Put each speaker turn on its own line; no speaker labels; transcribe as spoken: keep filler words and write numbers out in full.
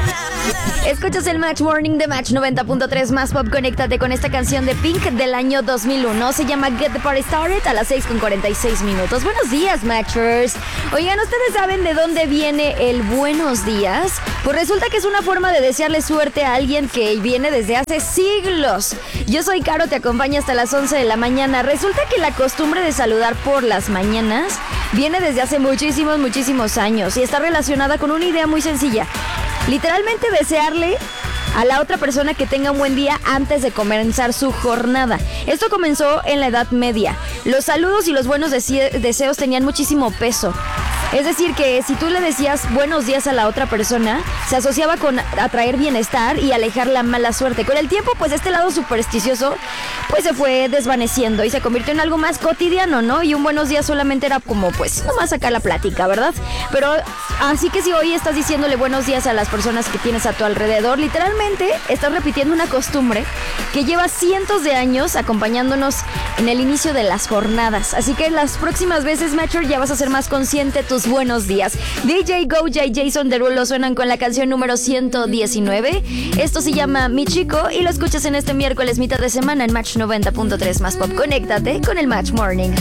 Escuchas el Match Morning de Match noventa punto tres más pop. Conéctate con esta canción de Pink del año dos mil uno. Se llama Get the Party Started a las seis con cuarenta y seis minutos. Buenos días, Matchers. Oigan, ¿ustedes saben de dónde viene el buenos días? Pues resulta que es una forma de desearle suerte a alguien que viene desde hace siglos. Yo soy Caro, te acompaño hasta las once de la mañana. Resulta que la costumbre de saludar por las mañanas viene desde hace muchísimos, muchísimos años y está relacionada con una idea muy sencilla. Literalmente desearle a la otra persona que tenga un buen día antes de comenzar su jornada. Esto comenzó en la Edad Media. Los saludos y los buenos dese- deseos tenían muchísimo peso. Es decir, que si tú le decías buenos días a la otra persona, se asociaba con atraer bienestar y alejar la mala suerte. Con el tiempo, pues este lado supersticioso pues se fue desvaneciendo y se convirtió en algo más cotidiano, ¿no? Y un buenos días solamente era como, pues, nomás sacar la plática, ¿verdad? Pero así que si hoy estás diciéndole buenos días a las personas que tienes a tu alrededor, literalmente estás repitiendo una costumbre que lleva cientos de años acompañándonos en el inicio de las jornadas. Así que las próximas veces, Matcher, ya vas a ser más consciente tus buenos días. D J Goja y Jason Derulo suenan con la canción número ciento diecinueve. Esto se llama Mi Chico y lo escuchas en este miércoles mitad de semana en Match noventa punto tres más pop. Conéctate con el Match Morning.